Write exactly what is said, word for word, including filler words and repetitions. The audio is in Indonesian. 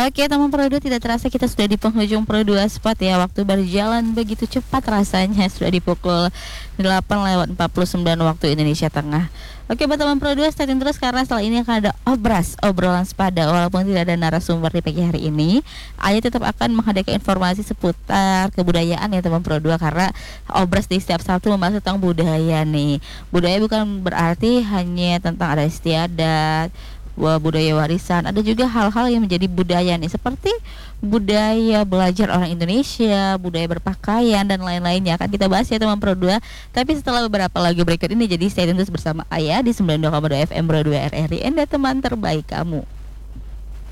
Oke teman Pro dua, tidak terasa kita sudah di penghujung Pro dua Spot ya. Waktu berjalan begitu cepat rasanya, sudah di pukul delapan lewat empat puluh sembilan waktu Indonesia Tengah. Oke buat teman Pro dua, stay tune terus karena setelah ini akan ada Obras, obrolan sepada. Walaupun tidak ada narasumber di pagi hari ini, Ayah tetap akan menghadirkan informasi seputar kebudayaan ya teman Pro dua. Karena Obras di setiap Sabtu membahas tentang budaya nih. Budaya bukan berarti hanya tentang adat istiadat, wah, budaya warisan, ada juga hal-hal yang menjadi budaya nih, seperti budaya belajar orang Indonesia, budaya berpakaian dan lain-lainnya akan kita bahas ya teman Pro dua. Tapi setelah beberapa lagu berikut ini, jadi stay tune terus bersama Ayah di sembilan puluh dua koma dua F M Pro dua R R I, Anda teman terbaik kamu.